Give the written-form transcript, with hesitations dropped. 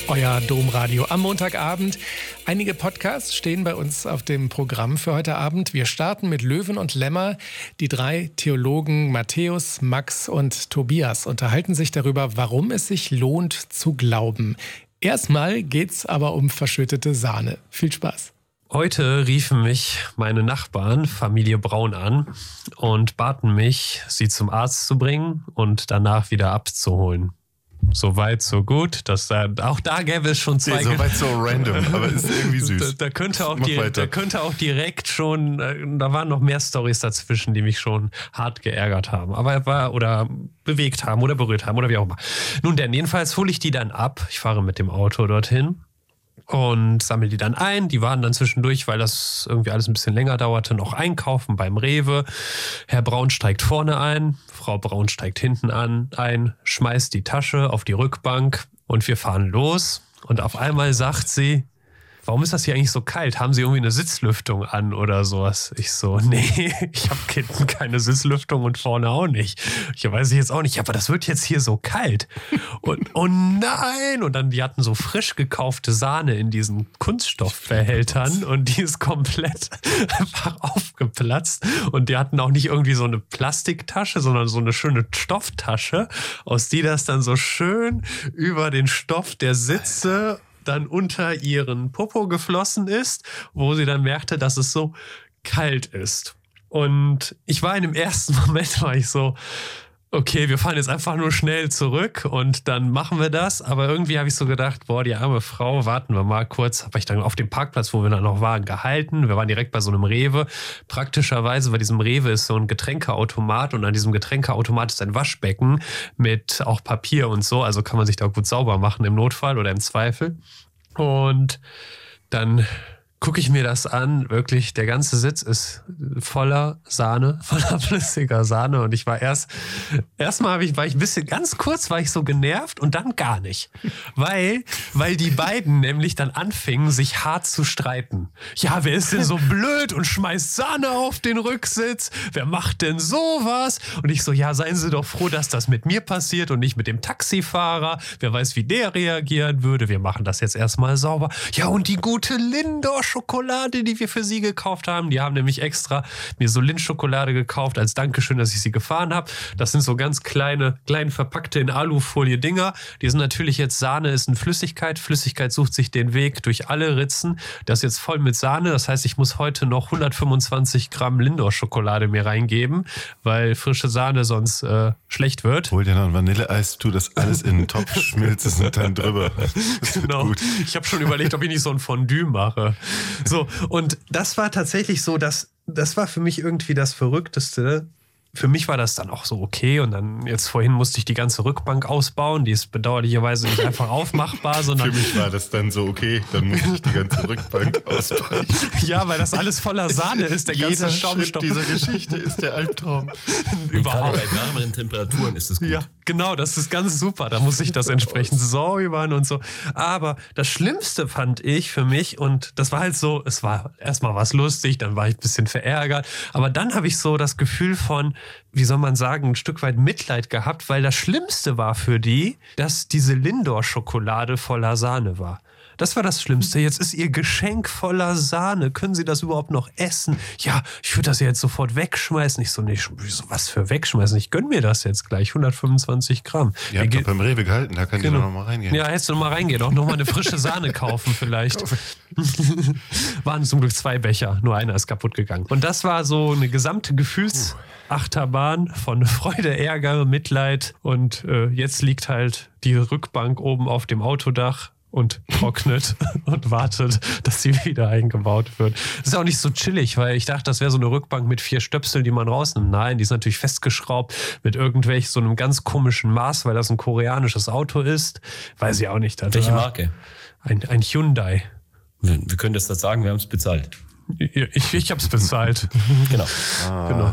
Euer Domradio am Montagabend. Einige Podcasts stehen bei uns auf dem Programm für heute Abend. Wir starten mit Löwen und Lämmer. Die 3 Theologen Matthäus, Max und Tobias unterhalten sich darüber, warum es sich lohnt zu glauben. Erstmal geht's aber um verschüttete Sahne. Viel Spaß. Heute riefen mich meine Nachbarn, Familie Braun, an und baten mich, sie zum Arzt zu bringen und danach wieder abzuholen. So weit, so gut. Auch da gäbe es schon zwei. So weit, so random, aber ist irgendwie süß. Da könnte auch direkt schon, da waren noch mehr Storys dazwischen, die mich schon hart geärgert haben. Oder bewegt haben oder berührt haben oder wie auch immer. Nun denn, jedenfalls hole ich die dann ab. Ich fahre mit dem Auto dorthin und sammle die dann ein. Die waren dann zwischendurch, weil das irgendwie alles ein bisschen länger dauerte, noch einkaufen beim Rewe. Herr Braun steigt vorne ein, Frau Braun steigt hinten ein, schmeißt die Tasche auf die Rückbank und wir fahren los. Und auf einmal sagt sie: Warum ist das hier eigentlich so kalt? Haben Sie irgendwie eine Sitzlüftung an oder sowas? Ich so, nee, ich habe hinten keine Sitzlüftung und vorne auch nicht. Ich weiß jetzt auch nicht, aber das wird jetzt hier so kalt. Und oh nein! Und dann, die hatten so frisch gekaufte Sahne in diesen Kunststoffbehältern und die ist komplett einfach aufgeplatzt. Und die hatten auch nicht irgendwie so eine Plastiktasche, sondern so eine schöne Stofftasche, aus die das dann so schön über den Stoff der Sitze dann unter ihren Popo geflossen ist, wo sie dann merkte, dass es so kalt ist. Und ich war in dem ersten Moment, so, okay, wir fahren jetzt einfach nur schnell zurück und dann machen wir das. Aber irgendwie habe ich so gedacht, boah, die arme Frau, warten wir mal kurz. Habe ich dann auf dem Parkplatz, wo wir dann noch waren, gehalten. Wir waren direkt bei so einem Rewe. Praktischerweise bei diesem Rewe ist so ein Getränkeautomat und an diesem Getränkeautomat ist ein Waschbecken mit auch Papier und so. Also kann man sich da gut sauber machen im Notfall oder im Zweifel. Und dann gucke ich mir das an, wirklich, der ganze Sitz ist voller Sahne, voller flüssiger Sahne und ich war erstmal war ich ein bisschen, ganz kurz war ich so genervt und dann gar nicht. Weil die beiden nämlich dann anfingen, sich hart zu streiten. Ja, wer ist denn so blöd und schmeißt Sahne auf den Rücksitz? Wer macht denn sowas? Und ich so, ja, seien Sie doch froh, dass das mit mir passiert und nicht mit dem Taxifahrer. Wer weiß, wie der reagieren würde. Wir machen das jetzt erstmal sauber. Ja, und die gute Lindor-Schokolade, die wir für sie gekauft haben. Die haben nämlich extra mir so Lindt-Schokolade gekauft, als Dankeschön, dass ich sie gefahren habe. Das sind so ganz klein verpackte in Alufolie Dinger. Die sind natürlich jetzt, Sahne ist eine Flüssigkeit. Flüssigkeit sucht sich den Weg durch alle Ritzen. Das ist jetzt voll mit Sahne. Das heißt, ich muss heute noch 125 Gramm Lindor-Schokolade mir reingeben, weil frische Sahne sonst schlecht wird. Hol dir noch ein Vanilleeis, tu das alles in den Topf, schmilzt es und dann drüber. Genau. Gut. Ich habe schon überlegt, ob ich nicht so ein Fondue mache. So, und das war tatsächlich so, das war für mich irgendwie das Verrückteste. Für mich war das dann auch so okay und dann jetzt vorhin musste ich die ganze Rückbank ausbauen, die ist bedauerlicherweise nicht einfach aufmachbar, sondern... Für mich war das dann so okay, dann musste ich die ganze Rückbank ausbauen. Ja, weil das alles voller Sahne ist, der ganze Schaumstoff. Dieser Geschichte ist der Albtraum. Überhaupt bei wärmeren Temperaturen ist es gut. Ja, genau, das ist ganz super, da muss ich das entsprechend säubern und so. Aber das Schlimmste fand ich für mich, und das war halt so, es war erstmal was lustig, dann war ich ein bisschen verärgert, aber dann habe ich so das Gefühl von, wie soll man sagen, ein Stück weit Mitleid gehabt, weil das Schlimmste war für die, dass diese Lindor-Schokolade voller Sahne war. Das war das Schlimmste. Jetzt ist ihr Geschenk voller Sahne. Können Sie das überhaupt noch essen? Ja, ich würde das ja jetzt sofort wegschmeißen. Ich so, nee, was für wegschmeißen? Ich gönn mir das jetzt gleich. 125 Gramm. Ihr habt doch beim Rewe gehalten, da kann ich noch mal reingehen. Ja, hättest du noch mal reingehen. Auch noch mal eine frische Sahne kaufen vielleicht. Waren zum Glück 2 Becher. Nur einer ist kaputt gegangen. Und das war so eine gesamte Gefühlsachterbahn von Freude, Ärger, Mitleid. Und jetzt liegt halt die Rückbank oben auf dem Autodach und trocknet und wartet, dass sie wieder eingebaut wird. Das ist auch nicht so chillig, weil ich dachte, das wäre so eine Rückbank mit 4 Stöpseln, die man rausnimmt. Nein, die ist natürlich festgeschraubt mit so einem ganz komischen Maß, weil das ein koreanisches Auto ist. Weiß ich auch nicht. Welche Marke? Ein Hyundai. Wir können das sagen, wir haben es bezahlt. Ich habe es bezahlt. Genau. Genau.